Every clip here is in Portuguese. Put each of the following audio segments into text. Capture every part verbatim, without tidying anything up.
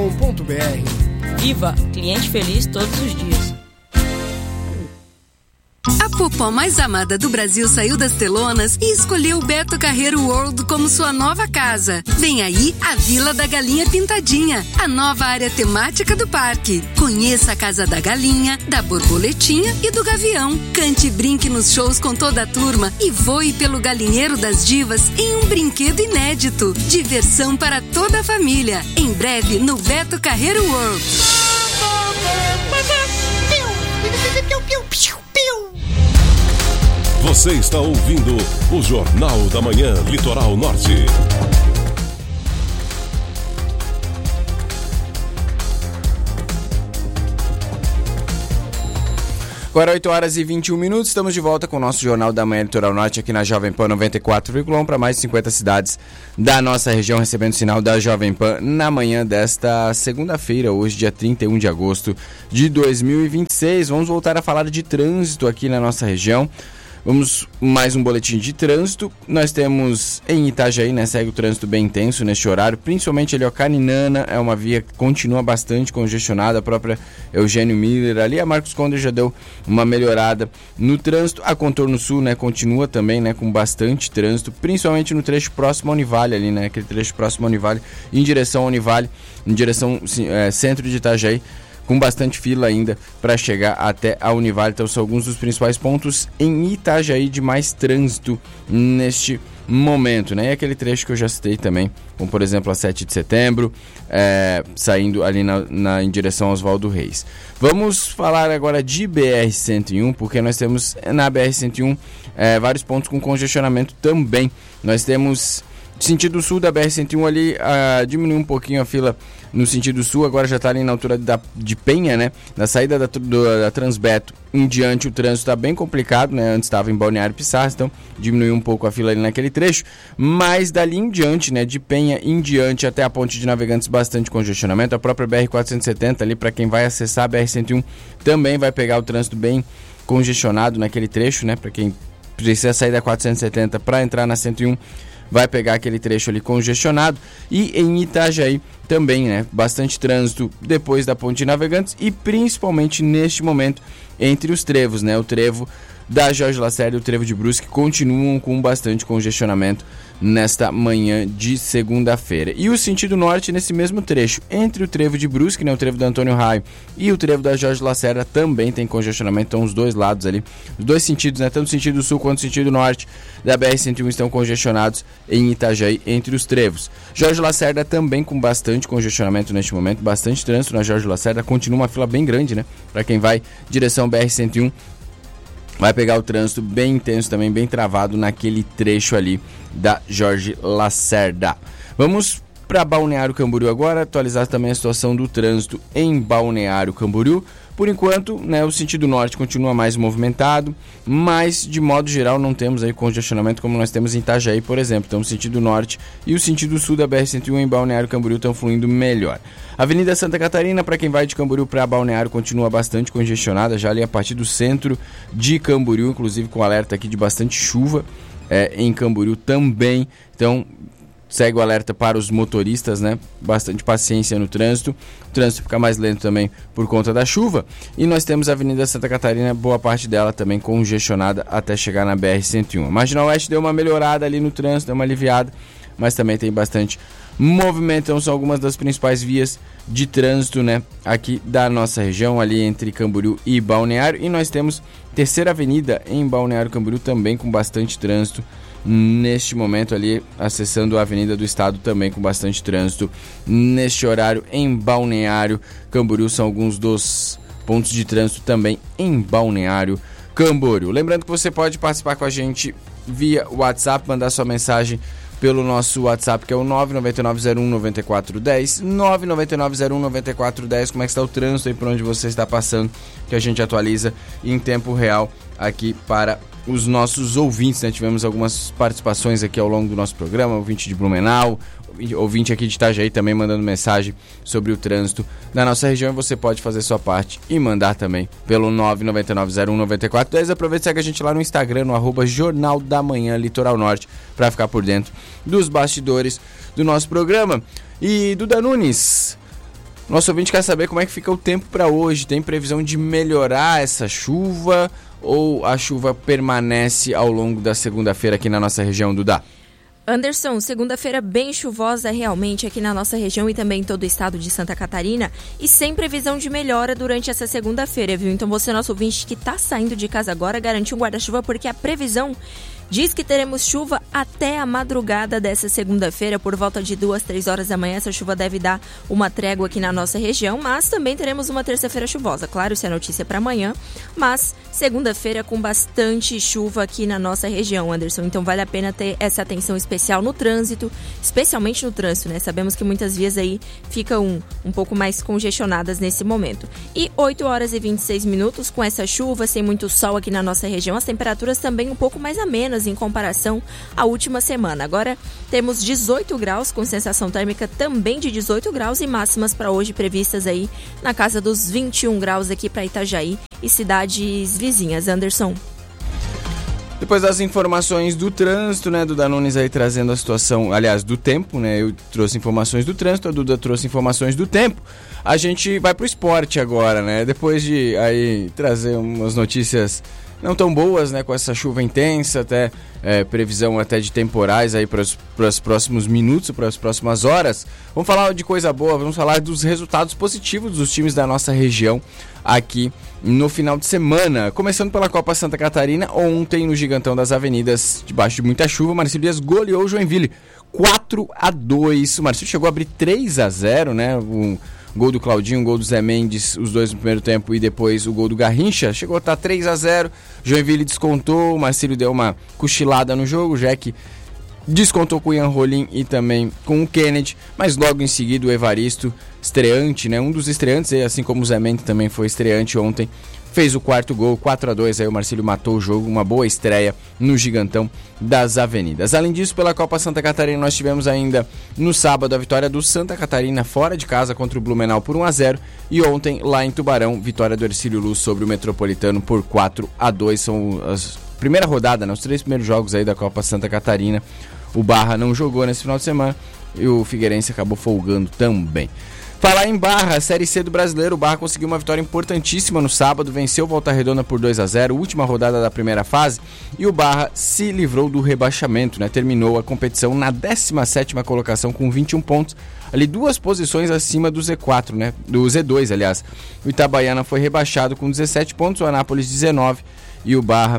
com ponto b r. Viva cliente feliz todos os dias. A popó mais amada do Brasil saiu das telonas e escolheu o Beto Carreiro World como sua nova casa. Vem aí a Vila da Galinha Pintadinha, a nova área temática do parque. Conheça a Casa da Galinha, da Borboletinha e do Gavião. Cante e brinque nos shows com toda a turma e voe pelo Galinheiro das Divas em um brinquedo inédito. Diversão para toda a família. Em breve no Beto Carreiro World. Você está ouvindo o Jornal da Manhã Litoral Norte. Agora oito horas e vinte e um minutos, estamos de volta com o nosso Jornal da Manhã Litoral Norte aqui na Jovem Pan noventa e quatro vírgula um para mais de cinquenta cidades da nossa região, recebendo sinal da Jovem Pan na manhã desta segunda-feira, hoje dia trinta e um de agosto de dois mil e vinte e seis. Vamos voltar a falar de trânsito aqui na nossa região. Vamos mais um boletim de trânsito. Nós temos em Itajaí, né, segue o trânsito bem intenso neste horário, principalmente ali, ó, Caninana, é uma via que continua bastante congestionada, a própria Eugênio Miller ali, a Marcos Conder já deu uma melhorada no trânsito, a Contorno Sul, né, continua também, né, com bastante trânsito, principalmente no trecho próximo ao Univale ali, né, aquele trecho próximo ao Univale, em direção ao Univale, em direção é, centro de Itajaí, com bastante fila ainda para chegar até a Univale. Então são alguns dos principais pontos em Itajaí de mais trânsito neste momento, né? E aquele trecho que eu já citei também, como por exemplo a sete de setembro, é, saindo ali na, na, em direção ao Oswaldo Reis. Vamos falar agora de B R cento e um, porque nós temos na B R cento e um é, vários pontos com congestionamento também. Nós temos sentido sul da B R cento e um ali, uh, diminuiu um pouquinho a fila no sentido sul, agora já está ali na altura da, de Penha, né? Na saída da, do, da Transbeto em diante o trânsito está bem complicado, né? Antes estava em Balneário Pissarras, então diminuiu um pouco a fila ali naquele trecho, mas dali em diante, né? De Penha em diante até a Ponte de Navegantes, bastante congestionamento. A própria B R quatrocentos e setenta ali, para quem vai acessar a B R cento e um, também vai pegar o trânsito bem congestionado naquele trecho, né? Para quem precisa sair da quatrocentos e setenta para entrar na cento e um, vai pegar aquele trecho ali congestionado. E em Itajaí também, né? Bastante trânsito depois da Ponte de Navegantes e principalmente neste momento entre os trevos, né? O trevo da Jorge Lacerda e o trevo de Brusque continuam com bastante congestionamento nesta manhã de segunda-feira. E o sentido norte nesse mesmo trecho, entre o trevo de Brusque, né, o trevo do Antônio Raio, e o trevo da Jorge Lacerda também tem congestionamento, então os dois lados ali, os dois sentidos, né, tanto o sentido sul quanto o sentido norte da B R cento e um estão congestionados em Itajaí entre os trevos. Jorge Lacerda também com bastante congestionamento neste momento, bastante trânsito na Jorge Lacerda, continua uma fila bem grande, né, para quem vai direção B R cento e um. Vai pegar o trânsito bem intenso também, bem travado naquele trecho ali da Jorge Lacerda. Vamos para Balneário Camboriú agora, atualizar também a situação do trânsito em Balneário Camboriú. Por enquanto, né, o sentido norte continua mais movimentado, mas de modo geral não temos aí congestionamento como nós temos em Itajaí, por exemplo. Então o sentido norte e o sentido sul da B R cento e um em Balneário Camboriú estão fluindo melhor. Avenida Santa Catarina, para quem vai de Camboriú para Balneário, continua bastante congestionada, já ali a partir do centro de Camboriú, inclusive com alerta aqui de bastante chuva é, em Camboriú também. Então segue o alerta para os motoristas, né? Bastante paciência no trânsito. O trânsito fica mais lento também por conta da chuva. E nós temos a Avenida Santa Catarina, boa parte dela também congestionada até chegar na B R cento e um. A Marginal Oeste deu uma melhorada ali no trânsito, deu uma aliviada, mas também tem bastante movimento. Então são algumas das principais vias de trânsito, né, aqui da nossa região, ali entre Camboriú e Balneário. E nós temos Terceira Avenida em Balneário Camboriú também com bastante trânsito. Neste momento ali, acessando a Avenida do Estado também com bastante trânsito. Neste horário em Balneário Camboriú, são alguns dos pontos de trânsito também em Balneário Camboriú. Lembrando que você pode participar com a gente via WhatsApp, mandar sua mensagem pelo nosso WhatsApp, que é o nove nove nove zero um nove quatro um zero, nove nove nove zero um nove quatro um zero. Como é que está o trânsito aí por onde você está passando, que a gente atualiza em tempo real aqui para os nossos ouvintes, né? Tivemos algumas participações aqui ao longo do nosso programa, ouvinte de Blumenau, ouvinte aqui de Itajaí também mandando mensagem sobre o trânsito da nossa região, e você pode fazer sua parte e mandar também pelo nove nove nove zero um nove quatro um zero. Aproveita e segue a gente lá no Instagram, no arroba Jornal da Manhã Litoral Norte, para ficar por dentro dos bastidores do nosso programa. E Duda Nunes, Nosso ouvinte quer saber como é que fica o tempo para hoje. Tem previsão de melhorar essa chuva ou a chuva permanece ao longo da segunda-feira aqui na nossa região, Duda? Anderson, segunda-feira bem chuvosa realmente aqui na nossa região e também em todo o estado de Santa Catarina e sem previsão de melhora durante essa segunda-feira, viu? Então você, nosso ouvinte que está saindo de casa agora, garante um guarda-chuva porque a previsão diz que teremos chuva até a madrugada dessa segunda-feira, por volta de duas, três horas da manhã. Essa chuva deve dar uma trégua aqui na nossa região, mas também teremos uma terça-feira chuvosa. Claro, isso é notícia para amanhã, mas segunda-feira com bastante chuva aqui na nossa região, Anderson. Então vale a pena ter essa atenção especial no trânsito, especialmente no trânsito, né? Sabemos que muitas vias aí ficam um, um pouco mais congestionadas nesse momento. E oito horas e vinte e seis minutos, com essa chuva, sem muito sol aqui na nossa região, as temperaturas também um pouco mais amenas em comparação à última semana. Agora temos dezoito graus, com sensação térmica também de dezoito graus e máximas para hoje previstas aí na casa dos vinte e um graus aqui para Itajaí e cidades vizinhas. Anderson. Depois das informações do trânsito, né, Duda Nunes aí trazendo a situação, aliás, do tempo, né, eu trouxe informações do trânsito, a Duda trouxe informações do tempo, a gente vai pro esporte agora, né, depois de aí trazer umas notícias não tão boas, né, com essa chuva intensa, até é, previsão até de temporais aí para os próximos minutos, para as próximas horas. Vamos falar de coisa boa, vamos falar dos resultados positivos dos times da nossa região aqui no final de semana. Começando pela Copa Santa Catarina, ontem no Gigantão das Avenidas, debaixo de muita chuva, o Marcílio Dias goleou o Joinville quatro a dois. O Marcílio chegou a abrir três a zero, né, um gol do Claudinho, um gol do Zé Mendes, os dois no primeiro tempo, e depois o gol do Garrincha. Chegou a estar três a zero, Joinville descontou, o Marcílio deu uma cochilada no jogo, o Jack descontou com o Ian Rolim e também com o Kennedy, mas logo em seguida o Evaristo, estreante, né, um dos estreantes, assim como o Zé Mendes também foi estreante ontem, fez o quarto gol, quatro a dois, aí o Marcílio matou o jogo, uma boa estreia no Gigantão das Avenidas. Além disso, pela Copa Santa Catarina, nós tivemos ainda no sábado a vitória do Santa Catarina fora de casa contra o Blumenau por um a zero e ontem lá em Tubarão, vitória do Hercílio Luz sobre o Metropolitano por quatro a dois. São as primeira rodada, né, os três primeiros jogos aí da Copa Santa Catarina. O Barra não jogou nesse final de semana e o Figueirense acabou folgando também. Falar em Barra, a Série C do Brasileiro, o Barra conseguiu uma vitória importantíssima no sábado, venceu o Volta Redonda por dois a zero, última rodada da primeira fase, e o Barra se livrou do rebaixamento, né? Terminou a competição na décima sétima colocação com vinte e um pontos, ali duas posições acima do Z quatro, né? Do Z dois, aliás. O Itabaiana foi rebaixado com dezessete pontos, o Anápolis dezenove e o Barra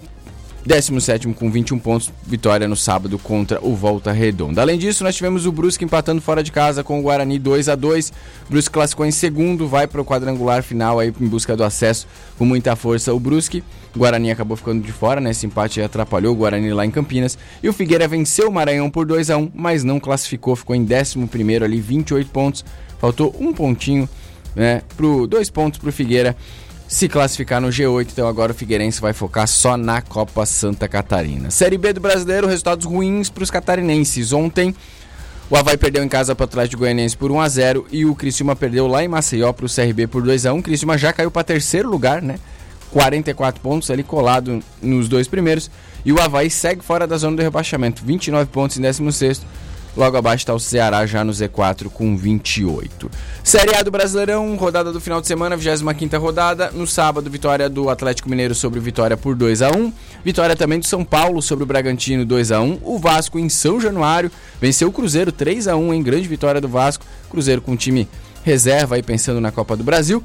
décimo sétimo com vinte e um pontos, vitória no sábado contra o Volta Redonda. Além disso, nós tivemos o Brusque empatando fora de casa com o Guarani dois a dois. O Brusque classificou em segundo, vai para o quadrangular final aí em busca do acesso com muita força o Brusque. O Guarani acabou ficando de fora, né? Esse empate atrapalhou o Guarani lá em Campinas. E o Figueira venceu o Maranhão por dois a um, mas não classificou, ficou em décimo primeiro ali, vinte e oito pontos. Faltou um pontinho, né? Pro, dois pontos para o Figueira se classificar no G oito, então agora o Figueirense vai focar só na Copa Santa Catarina. Série B do Brasileiro, resultados ruins para os catarinenses. Ontem o Avaí perdeu em casa para o Atlético Goianiense por um a zero e o Criciúma perdeu lá em Maceió para o C R B por dois a um. O Criciúma já caiu para terceiro lugar, né? quarenta e quatro pontos ali colado nos dois primeiros, e o Avaí segue fora da zona do rebaixamento, vinte e nove pontos em décimo sexto. Logo abaixo está o Ceará já no Z quatro com vinte e oito. Série A do Brasileirão, rodada do final de semana, vigésima quinta rodada. No sábado, vitória do Atlético Mineiro sobre o Vitória por dois a um. Vitória também do São Paulo sobre o Bragantino dois a um. O Vasco em São Januário venceu o Cruzeiro três a um, em grande vitória do Vasco. Cruzeiro com time reserva aí pensando na Copa do Brasil.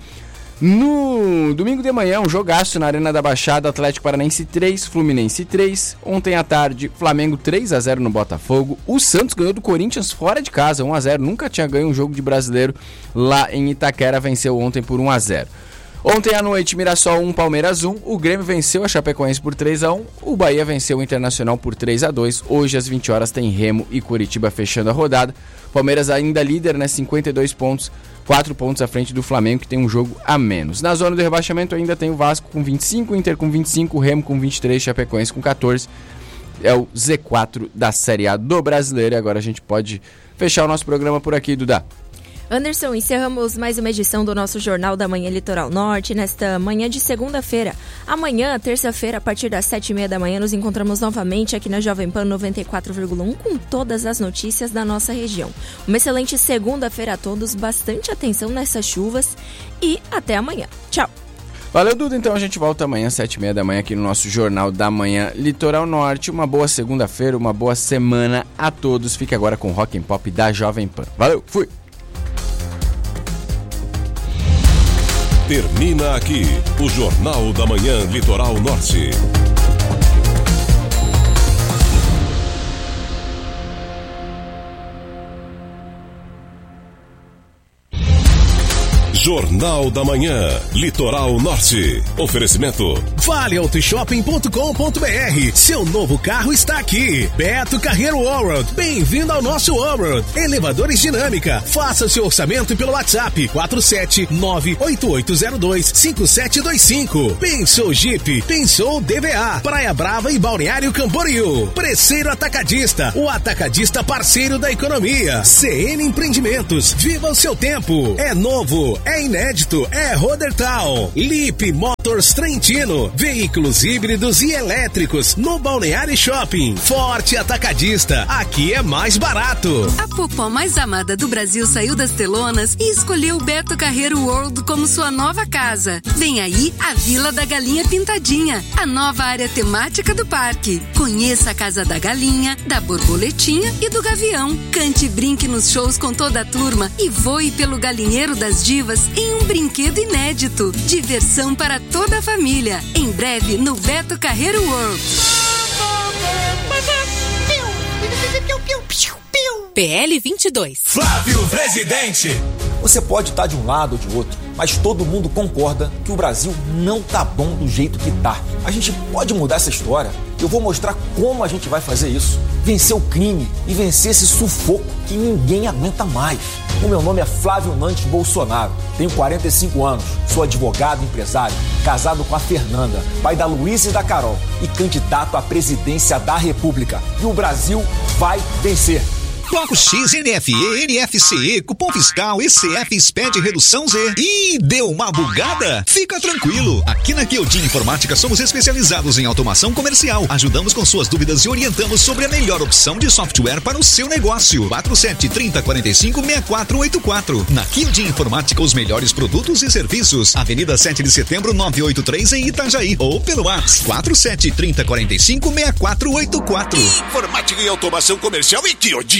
No domingo de manhã, um jogaço na Arena da Baixada, Atlético Paranaense três, Fluminense três. Ontem à tarde, Flamengo três a zero no Botafogo. O Santos ganhou do Corinthians fora de casa, um a zero. Nunca tinha ganho um jogo de brasileiro lá em Itaquera, venceu ontem por um a zero. Ontem à noite, Mirassol um, Palmeiras um. O Grêmio venceu a Chapecoense por três a um. O Bahia venceu o Internacional por três a dois. Hoje, às vinte horas, tem Remo e Curitiba fechando a rodada. Palmeiras ainda líder, né? cinquenta e dois pontos. quatro pontos à frente do Flamengo, que tem um jogo a menos. Na zona do rebaixamento ainda tem o Vasco com vinte e cinco, Inter com vinte e cinco, Remo com vinte e três, Chapecoense com quatorze. É o Z quatro da Série A do Brasileiro. E agora a gente pode fechar o nosso programa por aqui, Duda. Anderson, encerramos mais uma edição do nosso Jornal da Manhã Litoral Norte, nesta manhã de segunda-feira. Amanhã, terça-feira, a partir das sete e meia da manhã, nos encontramos novamente aqui na Jovem Pan noventa e quatro vírgula um com todas as notícias da nossa região. Uma excelente segunda-feira a todos, bastante atenção nessas chuvas e até amanhã. Tchau! Valeu, Duda. Então a gente volta amanhã, sete e meia da manhã, aqui no nosso Jornal da Manhã Litoral Norte. Uma boa segunda-feira, uma boa semana a todos. Fique agora com o Rock and Pop da Jovem Pan. Valeu, fui! Termina aqui o Jornal da Manhã Litoral Norte. Jornal da Manhã Litoral Norte. Oferecimento vale auto shopping ponto com ponto b r. Seu novo carro está aqui. Beto Carreiro Allroad. Bem-vindo ao nosso Allroad. Elevadores Dinâmica. Faça seu orçamento pelo WhatsApp quatro sete nove oito oito zero dois cinco sete dois cinco. Pensou Jeep. Pensou D V A. Praia Brava e Balneário Camboriú. Presseiro Atacadista. O atacadista parceiro da economia. C N Empreendimentos. Viva o seu tempo. É novo. É inédito, é Rodertal. Lip Motors Trentino, veículos híbridos e elétricos no Balneário Shopping. Forte Atacadista, aqui é mais barato. A popó mais amada do Brasil saiu das telonas e escolheu o Beto Carreiro World como sua nova casa. Vem aí a Vila da Galinha Pintadinha, a nova área temática do parque. Conheça a Casa da Galinha, da Borboletinha e do Gavião. Cante e brinque nos shows com toda a turma e voe pelo Galinheiro das Divas em um brinquedo inédito. Diversão para toda a família. Em breve no Beto Carreiro World. P L vinte e dois. Flávio Presidente. Você pode estar de um lado ou de outro, mas todo mundo concorda que o Brasil não tá bom do jeito que tá. A gente pode mudar essa história. Eu vou mostrar como a gente vai fazer isso. Vencer o crime e vencer esse sufoco que ninguém aguenta mais. O meu nome é Flávio Nantes Bolsonaro. Tenho quarenta e cinco anos, sou advogado e empresário, casado com a Fernanda, pai da Luísa e da Carol e candidato à presidência da República. E o Brasil vai vencer. Bloco X, N F E, N F C E, cupom fiscal, E C F, S P E D, redução Z. Ih, deu uma bugada? Fica tranquilo. Aqui na Kyodin Informática somos especializados em automação comercial. Ajudamos com suas dúvidas e orientamos sobre a melhor opção de software para o seu negócio. quatro sete três zero quatro cinco seis quatro oito quatro. Na Kyodin Informática, os melhores produtos e serviços. Avenida sete de setembro, novecentos e oitenta e três em Itajaí. Ou pelo WhatsApp quatro sete três zero quatro cinco seis quatro oito quatro. Informática e automação comercial e Kyodin.